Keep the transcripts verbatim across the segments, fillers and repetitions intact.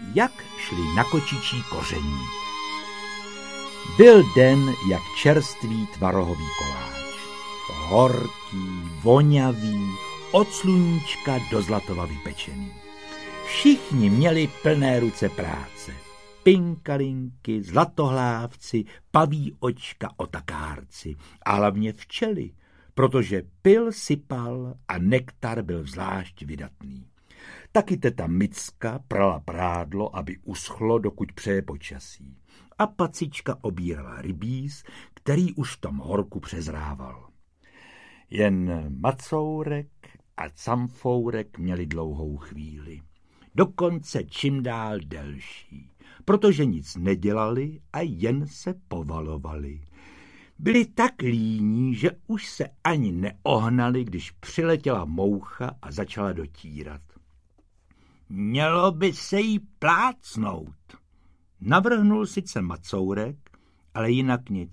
jak šli na kočičí koření. Byl den jak čerstvý tvarohový koláč. Horký, voňavý, od sluníčka do zlatova vypečený. Všichni měli plné ruce práce. Pinkalinky, zlatohlávci, paví očka, otakárci a hlavně včely, protože pil sypal a nektar byl zvlášť vydatný. Taky teta Micka prala prádlo, aby uschlo, dokud přeje počasí. A pacička obírala rybíz, který už v tom horku přezrával. Jen Macourek a Camfourek měli dlouhou chvíli. Dokonce čím dál delší, protože nic nedělali a jen se povalovali. Byli tak líní, že už se ani neohnali, když přiletěla moucha a začala dotírat. Mělo by se jí plácnout, navrhnul sice Macourek, ale jinak nic.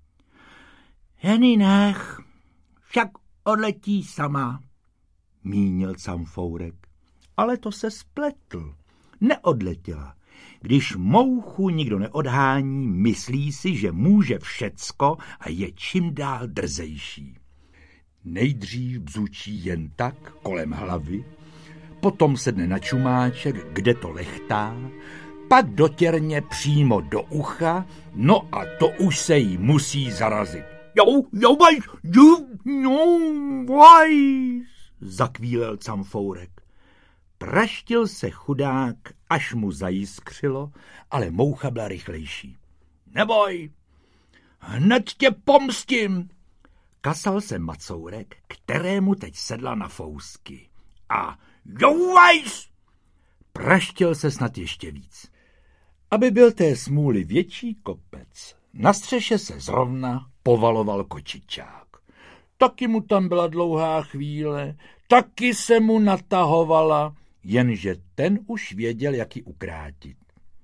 Jen ji nech, však odletí sama, mínil Camfourek. Ale to se spletl. Neodletěla. Když mouchu nikdo neodhání, myslí si, že může všecko a je čím dál drzejší. Nejdřív bzučí jen tak kolem hlavy, potom sedne na čumáček, kde to lechtá, pak dotěrně přímo do ucha, no a to už se jí musí zarazit. Jo, jo, vaj, jo, no, vaj, zakvílel Camfourek. Praštil se chudák, až mu zajiskřilo, ale moucha byla rychlejší. Neboj, hned tě pomstím, kasal se Macourek, kterému teď sedla na fousky. A jouvajs, praštil se snad ještě víc. Aby byl té smůly větší kopec, na střeše se zrovna povaloval kočičák. Taky mu tam byla dlouhá chvíle, taky se mu natahovala, jenže ten už věděl, jak ji ukrátit.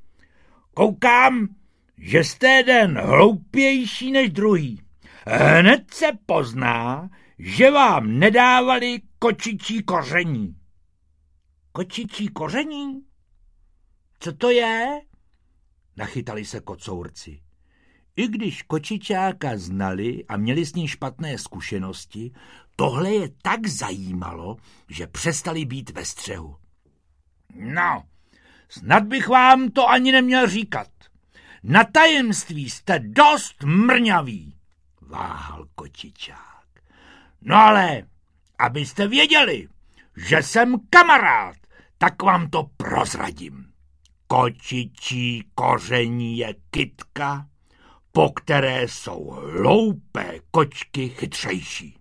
Koukám, že jste jeden hloupější než druhý. Hned se pozná, že vám nedávali kočičí koření. Kočičí koření? Co to je? Nachytali se kocourci. I když kočičáka znali a měli s ní špatné zkušenosti, tohle je tak zajímalo, že přestali být ve střehu. No, snad bych vám to ani neměl říkat. Na tajemství jste dost mrňaví, váhal kočičák. No ale, abyste věděli, že jsem kamarád, tak vám to prozradím. Kočičí koření je kytka, po které jsou hloupé kočky chytřejší.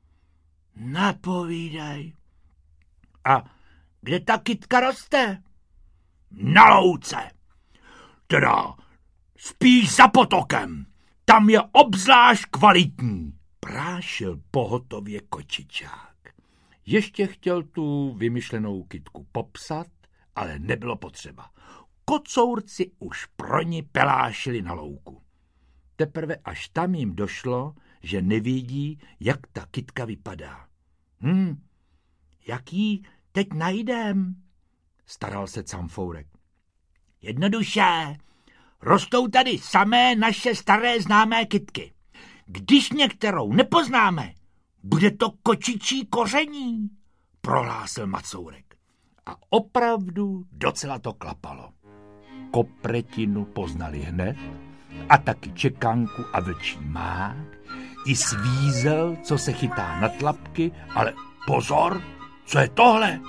Napovídej. A kde ta kytka roste? Na louce. Teda spíš za potokem. Tam je obzvlášť kvalitní, prášil pohotově kočičák. Ještě chtěl tu vymyšlenou kytku popsat, ale nebylo potřeba. Kocourci už pro ní pelášili na louku. Teprve až tam jim došlo, že nevědí, jak ta kytka vypadá. Hm, jak jí teď najdem? Staral se Camfourek. Jednoduše, rostou tady samé naše staré známé kytky. Když některou nepoznáme, bude to kočičí koření, prohlásil Macourek. A opravdu docela to klapalo. Kopretinu poznali hned, a taky čekanku a vlčí mák, i svízel, co se chytá na tlapky, ale pozor, co je tohle?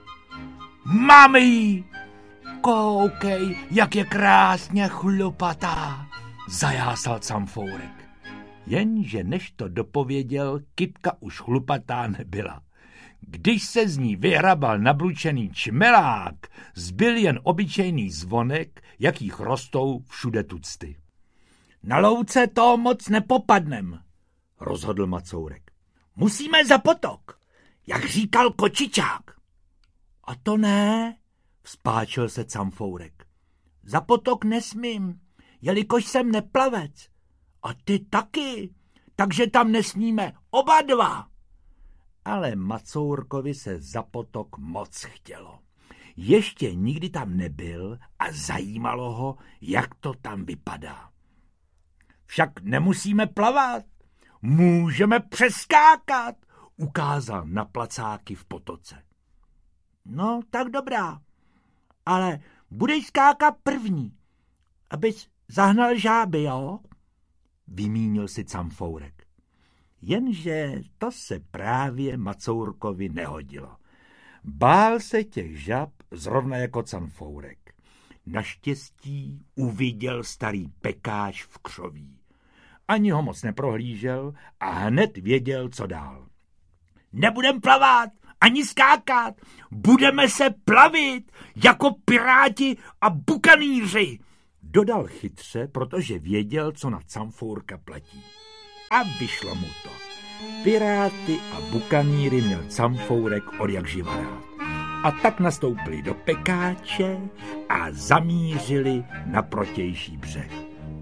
Máme jí! Koukej, jak je krásně chlupatá, zajásal Camfourek. Jenže než to dopověděl, kytka už chlupatá nebyla. Když se z ní vyhrabal nablučený čmelák, zbyl jen obyčejný zvonek, jakých rostou všude tucty. Na louce to moc nepopadnem, rozhodl Macourek. Musíme za potok, jak říkal kočičák. A to ne, vzpáčil se Camfourek. Za potok nesmím, jelikož jsem neplavec. A ty taky, takže tam nesmíme oba dva. Ale Macourkovi se za potok moc chtělo. Ještě nikdy tam nebyl a zajímalo ho, jak to tam vypadá. Však nemusíme plavat, můžeme přeskákat, ukázal na placáky v potoce. No, tak dobrá, ale budeš skákat první, abys zahnal žáby, jo? Vymínil si Camfourek. Jenže to se právě Macourkovi nehodilo. Bál se těch žab zrovna jako Camfourek. Naštěstí uviděl starý pekáč v křoví. Ani ho moc neprohlížel a hned věděl, co dál. Nebudem plavat, ani skákat, budeme se plavit jako piráti a bukanýři, dodal chytře, protože věděl, co na Camfourka platí. A vyšlo mu to. Piráty a bukanýry měl Camfourek odjak živa rád. A tak nastoupili do pekáče a zamířili na protější břeh.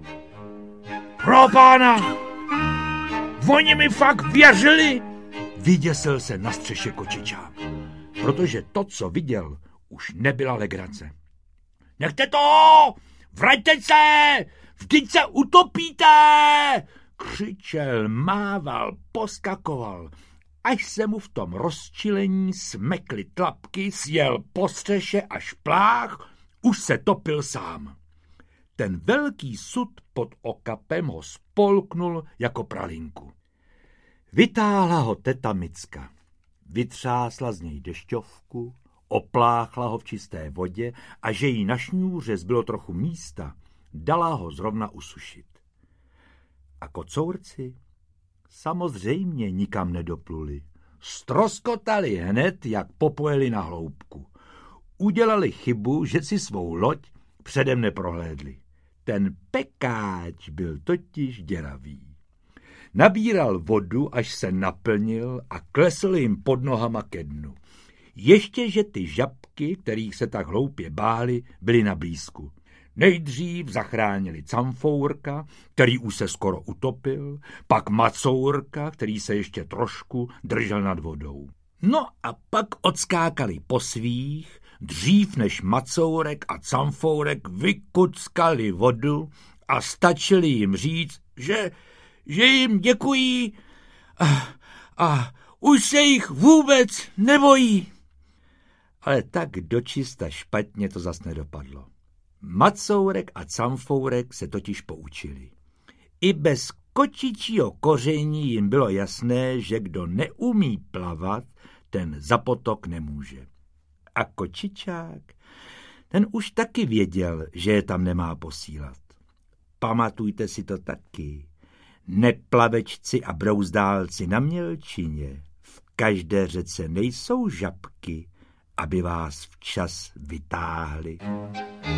Pro pána! Oni mi fakt věřili! Vyděsil se na střeše kočičák, protože to, co viděl, už nebyla legrace. Nechte to! Vraťte se! Vždyť se utopíte! Křičel, mával, poskakoval, až se mu v tom rozčilení smekly tlapky, sjel po střeše až plách, už se topil sám. Ten velký sud pod okapem ho spolknul jako pralinku. Vytáhla ho teta Micka, vytřásla z něj dešťovku, opláchla ho v čisté vodě a že jí na šňůře zbylo trochu místa, dala ho zrovna usušit. A kocourci samozřejmě nikam nedopluli. Stroskotali hned, jak popojeli na hloubku. Udělali chybu, že si svou loď předem neprohlédli. Ten pekáč byl totiž děravý. Nabíral vodu, až se naplnil a klesl jim pod nohama ke dnu. Ještě, že ty žabky, kterých se tak hloupě báli, byly na blízku. Nejdřív zachránili Camfourka, který už se skoro utopil, pak Macourka, který se ještě trošku držel nad vodou. No a pak odskákali po svých, dřív než Macourek a Camfourek vykuckali vodu a stačili jim říct, že, že jim děkují a, a už se jich vůbec nebojí. Ale tak dočista špatně to zas nedopadlo. Macourek a Camfourek se totiž poučili. I bez kočičího koření jim bylo jasné, že kdo neumí plavat, ten za potok nemůže. A kočičák, ten už taky věděl, že je tam nemá posílat. Pamatujte si to taky. Neplavečci a brouzdálci na mělčině. V každé řece nejsou žabky, aby vás včas vytáhli.